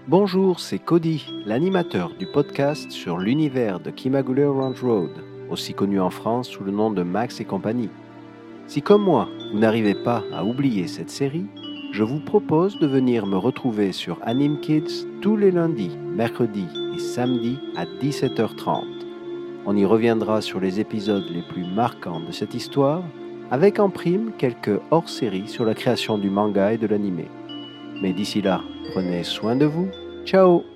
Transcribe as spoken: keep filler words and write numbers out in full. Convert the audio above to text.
Bonjour, c'est Cody, l'animateur du podcast sur l'univers de Kimagure Ranch Road, aussi connu en France sous le nom de Max et compagnie. Si comme moi, vous n'arrivez pas à oublier cette série, je vous propose de venir me retrouver sur Anime Kids tous les lundis, mercredis et samedis à dix-sept heures trente. On y reviendra sur les épisodes les plus marquants de cette histoire, avec en prime quelques hors-séries sur la création du manga et de l'anime. Mais d'ici là, prenez soin de vous. Ciao!